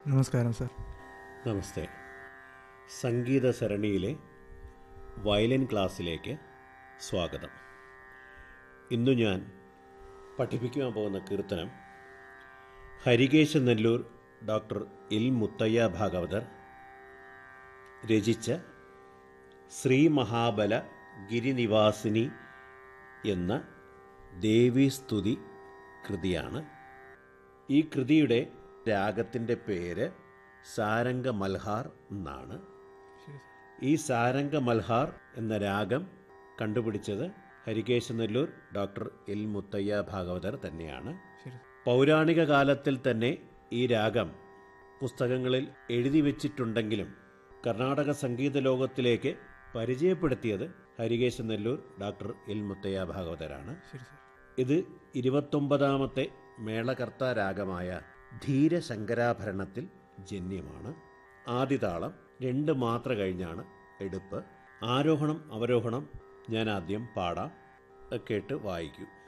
നമസ്കാരം സാർ. നമസ്തേ. സംഗീത സരണിയിലെ വയലിൻ ക്ലാസ്സിലേക്ക് സ്വാഗതം. ഇന്നു ഞാൻ പഠിപ്പിക്കുവാൻ പോകുന്ന കീർത്തനം ഹരികേശ നെല്ലൂർ ഡോക്ടർ എൽ മുത്തയ്യ ഭാഗവതർ രചിച്ച ശ്രീ മഹാബല ഗിരിനിവാസിനി എന്ന ദേവീസ്തുതി കൃതിയാണ്. ഈ കൃതിയുടെ രാഗത്തിൻ്റെ പേര് സാരംഗ മൽഹാർ എന്നാണ്. ഈ സാരംഗ മൽഹാർ എന്ന രാഗം കണ്ടുപിടിച്ചത് ഹരികേശ നെല്ലൂർ ഡോക്ടർ എൽ മുത്തയ്യ ഭാഗവതർ തന്നെയാണ്. പൗരാണിക കാലത്തിൽ തന്നെ ഈ രാഗം പുസ്തകങ്ങളിൽ എഴുതി വച്ചിട്ടുണ്ടെങ്കിലും കർണാടക സംഗീത ലോകത്തിലേക്ക് പരിചയപ്പെടുത്തിയത് ഹരികേശ നെല്ലൂർ ഡോക്ടർ എൽ മുത്തയ്യ ഭാഗവതരാണ്. ഇത് 29ാമത്തെ മേളകർത്ത രാഗമായ ധീരശങ്കരാഭരണത്തിൽ ജന്യമാണ്. ആദിതാളം 2 മാത്ര കഴിഞ്ഞാണ് എടുപ്പ്. ആരോഹണം അവരോഹണം ഞാൻ ആദ്യം പാടാം, കേട്ട് വായിക്കൂ.